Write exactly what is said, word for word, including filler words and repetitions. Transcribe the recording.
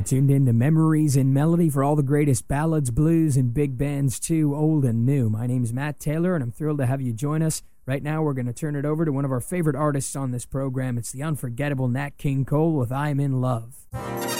tuned in to Memories in Melody for all the greatest ballads, blues, and big bands too, old and new. My name's Matt Taylor, and I'm thrilled to have you join us. Right now, we're going to turn it over to one of our favorite artists on this program. It's the unforgettable Nat King Cole with I'm in Love.